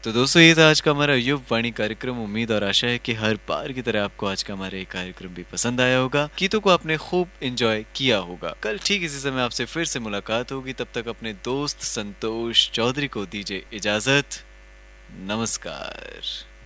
तो दोस्तों ये था आज का हमारा युव वाणी कार्यक्रम। उम्मीद और आशा है कि हर बार की तरह आपको आज का हमारा ये कार्यक्रम भी पसंद आया होगा, गीतों को आपने खूब एंजॉय किया होगा। कल ठीक इसी समय आपसे फिर से मुलाकात होगी, तब तक अपने दोस्त संतोष चौधरी को दीजिए इजाजत। नमस्कार।